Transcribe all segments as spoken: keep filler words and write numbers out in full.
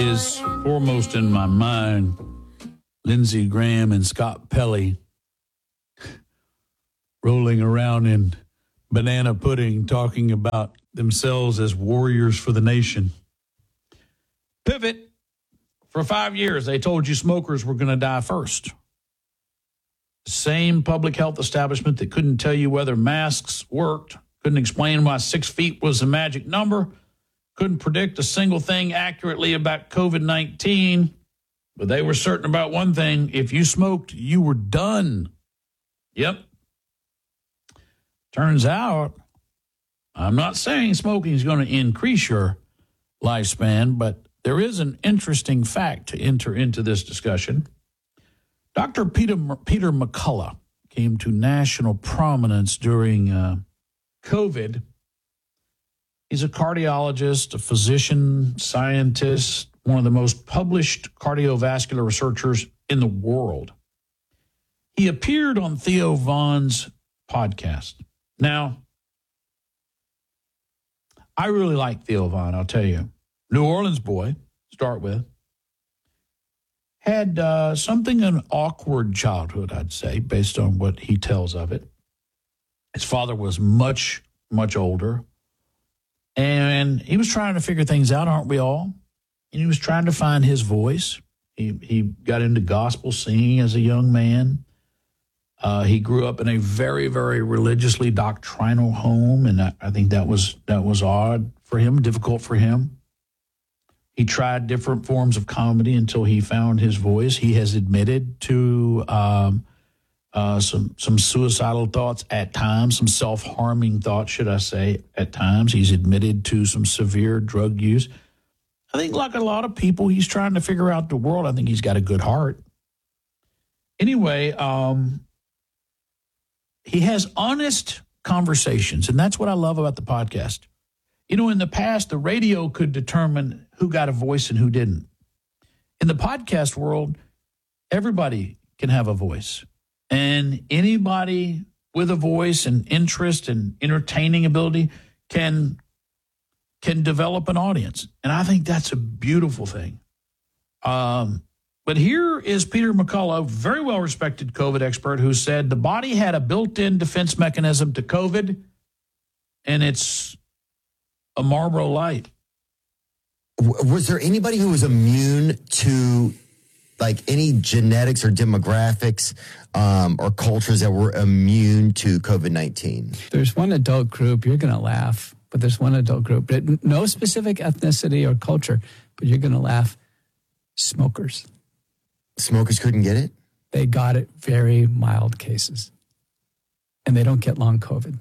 is foremost in my mind Lindsey Graham and Scott Pelley rolling around in banana pudding talking about themselves as warriors for the nation. Pivot. For five years, they told you smokers were going to die first. Same public health establishment that couldn't tell you whether masks worked, couldn't explain why six feet was the magic number, couldn't predict a single thing accurately about COVID nineteen, but they were certain about one thing. If you smoked, you were done. Yep. Turns out, I'm not saying smoking is going to increase your lifespan, but there is an interesting fact to enter into this discussion. Doctor Peter Peter McCullough came to national prominence during uh, COVID. He's a cardiologist, a physician, scientist, one of the most published cardiovascular researchers in the world. He appeared on Theo Von's podcast. Now, I really like Theo Von, I'll tell you. New Orleans boy, start with. Had uh, something of an awkward childhood, I'd say, based on what he tells of it. His father was much, much older. And he was trying to figure things out, aren't we all? And he was trying to find his voice. He he got into gospel singing as a young man. Uh, he grew up in a very, very religiously doctrinal home, and I, I think that was that was odd for him, difficult for him. He tried different forms of comedy until he found his voice. He has admitted to um, uh, some some suicidal thoughts at times, some self-harming thoughts, should I say, at times. He's admitted to some severe drug use. I think like a lot of people, he's trying to figure out the world. I think he's got a good heart. Anyway, um, he has honest conversations, and that's what I love about the podcast. You know, in the past, the radio could determine who got a voice and who didn't. In the podcast world, everybody can have a voice. And anybody with a voice and interest and entertaining ability can, can develop an audience. And I think that's a beautiful thing. Um, but here is Peter McCullough, very well-respected COVID expert, who said the body had a built-in defense mechanism to COVID, and it's a Marlboro Light. Was there anybody who was immune to like any genetics or demographics um, or cultures that were immune to COVID nineteen? There's one adult group, you're going to laugh, but there's one adult group, but no specific ethnicity or culture, but you're going to laugh. Smokers. Smokers couldn't get it? They got it very mild cases. And they don't get long COVID.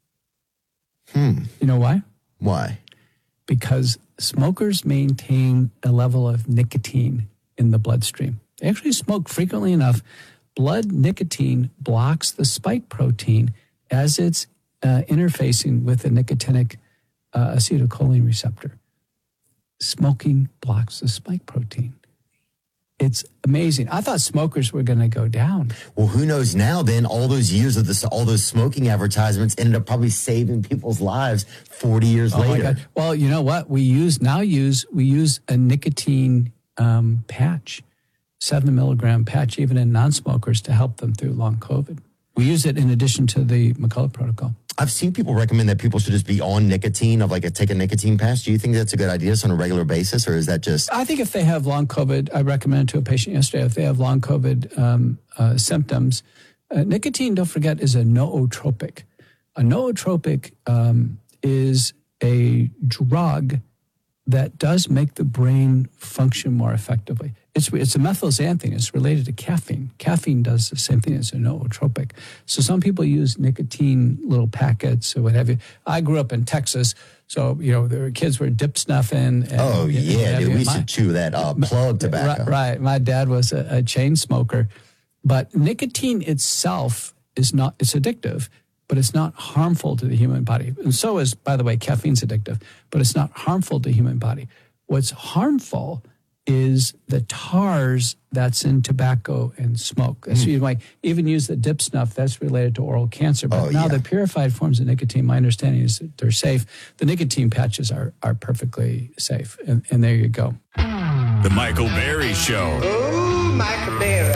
Hmm. You know why? Why? Because smokers maintain a level of nicotine in the bloodstream. They actually smoke frequently enough. Blood nicotine blocks the spike protein as it's uh, interfacing with the nicotinic uh, acetylcholine receptor. Smoking blocks the spike protein. It's amazing. I thought smokers were going to go down. Well, who knows now then? All those years of this, all those smoking advertisements ended up probably saving people's lives forty years oh later. My God. Well, you know what? We use now use we use a nicotine um, patch, seven milligram patch, even in non-smokers to help them through long COVID. We use it in addition to the McCullough protocol. I've seen people recommend that people should just be on nicotine, of like a, take a nicotine patch. Do you think that's a good idea on a regular basis, or is that just? I think if they have long COVID, I recommended to a patient yesterday, if they have long COVID um, uh, symptoms, uh, nicotine, don't forget, is a nootropic. A nootropic um, is a drug that does make the brain function more effectively. It's it's a methylxanthine. It's related to caffeine. Caffeine does the same thing as a nootropic. So some people use nicotine little packets or what have you. I grew up in Texas, so you know the kids were dip snuffing. And, oh yeah, dude, we used my, to chew that uh, plug tobacco. Right, right. My dad was a, a chain smoker, but nicotine itself is not. It's addictive, but it's not harmful to the human body. And so is, by the way, caffeine's addictive, but it's not harmful to the human body. What's harmful is the tars that's in tobacco and smoke. That's mm. why even use the dip snuff, that's related to oral cancer. But oh, now yeah. the purified forms of nicotine, my understanding is that they're safe. The nicotine patches are are perfectly safe. And, and there you go. The Michael Berry Show. Oh, Michael Berry.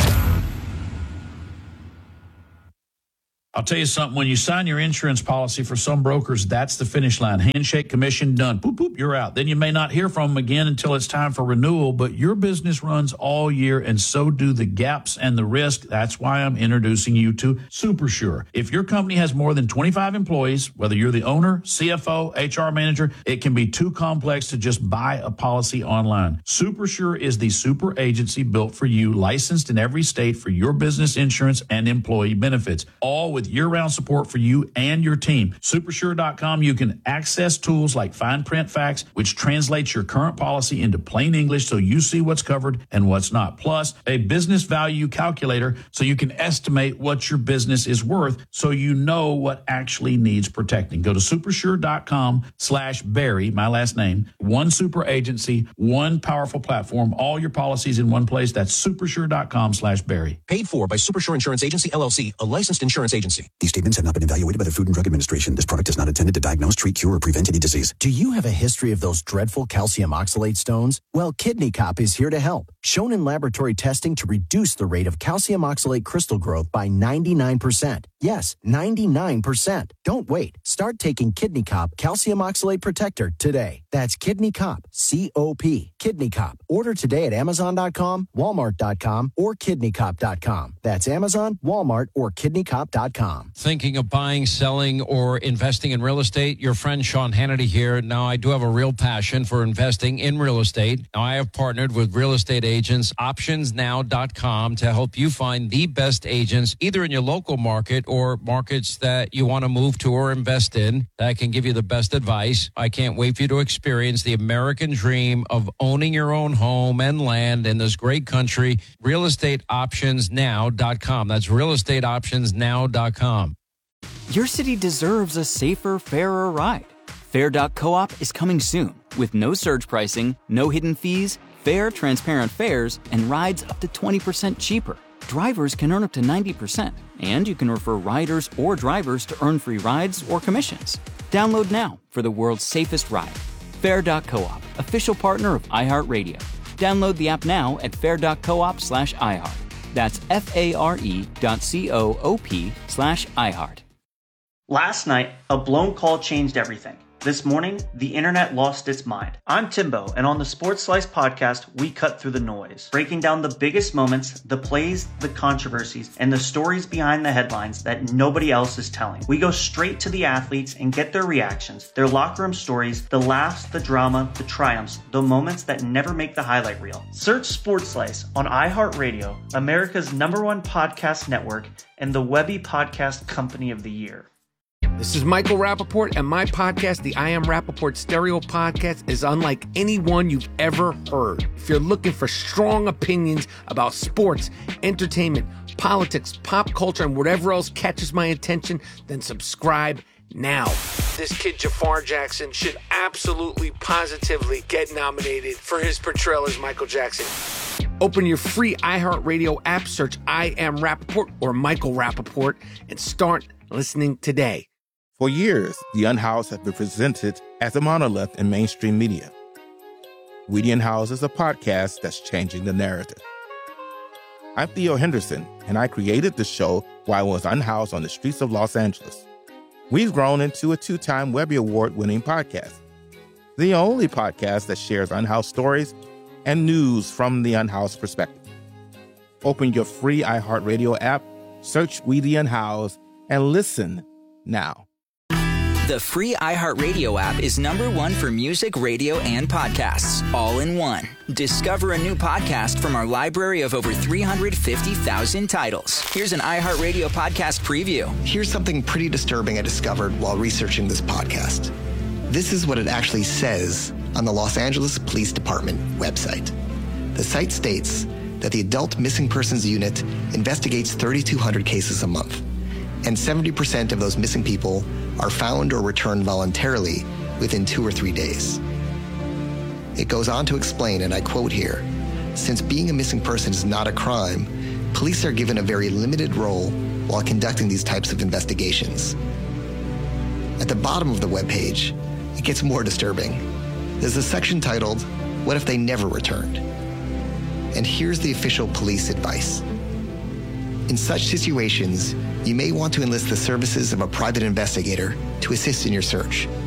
I'll tell you something. When you sign your insurance policy, for some brokers, that's the finish line. Handshake, commission, done. Boop, boop, you're out. Then you may not hear from them again until it's time for renewal, but your business runs all year, and so do the gaps and the risk. That's why I'm introducing you to SuperSure. If your company has more than twenty-five employees, whether you're the owner, C F O, H R manager, it can be too complex to just buy a policy online. SuperSure is the super agency built for you, licensed in every state for your business insurance and employee benefits, all with year-round support for you and your team. Supersure dot com, you can access tools like fine print facts, which translates your current policy into plain English so you see what's covered and what's not. Plus, a business value calculator so you can estimate what your business is worth so you know what actually needs protecting. Go to supersure dot com slash Barry, my last name, one super agency, one powerful platform, all your policies in one place. That's supersure dot com slash Barry. Paid for by Supersure Insurance Agency, L L C, a licensed insurance agency. These statements have not been evaluated by the Food and Drug Administration. This product is not intended to diagnose, treat, cure, or prevent any disease. Do you have a history of those dreadful calcium oxalate stones? Well, Kidney Cop is here to help. Shown in laboratory testing to reduce the rate of calcium oxalate crystal growth by ninety-nine percent. Yes, ninety-nine percent. Don't wait. Start taking Kidney Cop Calcium Oxalate Protector today. That's Kidney Cop, C O P, Kidney Cop. Order today at amazon dot com, walmart dot com, or kidney cop dot com. That's Amazon, Walmart, or kidney cop dot com. Thinking of buying, selling, or investing in real estate? Your friend Sean Hannity here. Now, I do have a real passion for investing in real estate. Now, I have partnered with real estate agents, options now dot com, to help you find the best agents, either in your local market or markets that you want to move to or invest in, that can give you the best advice. I can't wait for you to experience the American dream of owning your own home and land in this great country. real estate options now dot com. That's real estate options now dot com. Your city deserves a safer, fairer ride. Fair dot coop is coming soon with no surge pricing, no hidden fees, fair, transparent fares, and rides up to twenty percent cheaper. Drivers can earn up to ninety percent, and you can refer riders or drivers to earn free rides or commissions. Download now for the world's safest ride. Fair dot coop, official partner of iHeartRadio. Download the app now at fair dot coop slash iHeart. That's F-A-R-E dot C-O-O-P slash iHeart. Last night, a blown call changed everything. This morning, the internet lost its mind. I'm Timbo, and on the Sports Slice podcast, we cut through the noise, breaking down the biggest moments, the plays, the controversies, and the stories behind the headlines that nobody else is telling. We go straight to the athletes and get their reactions, their locker room stories, the laughs, the drama, the triumphs, the moments that never make the highlight reel. Search Sports Slice on iHeartRadio, America's number one podcast network, and the Webby Podcast Company of the Year. This is Michael Rappaport, and my podcast, the I Am Rappaport Stereo Podcast, is unlike any one you've ever heard. If you're looking for strong opinions about sports, entertainment, politics, pop culture, and whatever else catches my attention, then subscribe now. This kid, Jafar Jackson, should absolutely, positively get nominated for his portrayal as Michael Jackson. Open your free iHeartRadio app, search I Am Rappaport or Michael Rappaport, and start listening today. For years, The Unhoused has been presented as a monolith in mainstream media. We The Unhoused is a podcast that's changing the narrative. I'm Theo Henderson, and I created the show while I was unhoused on the streets of Los Angeles. We've grown into a two-time Webby Award-winning podcast, the only podcast that shares unhoused stories and news from the unhoused perspective. Open your free iHeartRadio app, search We The Unhoused, and listen now. The free iHeartRadio app is number one for music, radio, and podcasts, all in one. Discover a new podcast from our library of over three hundred fifty thousand titles. Here's an iHeartRadio podcast preview. Here's something pretty disturbing I discovered while researching this podcast. This is what it actually says on the Los Angeles Police Department website. The site states that the Adult Missing Persons Unit investigates thirty-two hundred cases a month, and seventy percent of those missing people are found or returned voluntarily within two or three days. It goes on to explain, and I quote here, Since being a missing person is not a crime, police are given a very limited role while conducting these types of investigations. At the bottom of the webpage, it gets more disturbing. There's a section titled, "What if they never returned?" And here's the official police advice. In such situations, you may want to enlist the services of a private investigator to assist in your search.